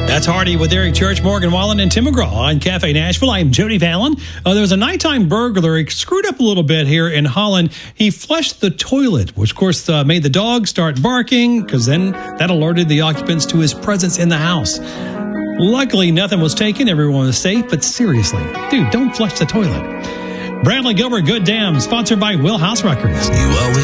That's Hardy with Eric Church, Morgan Wallen, and Tim McGraw on Cafe Nashville. I'm Jody Fallon. There was a nighttime burglar. He screwed up a little bit here in Holland. He flushed the toilet, which, of course, made the dog start barking, because then that alerted the occupants to his presence in the house. Luckily, nothing was taken. Everyone was safe. But seriously, dude, don't flush the toilet. Bradley Gilbert, Good Damn, sponsored by Will House Records.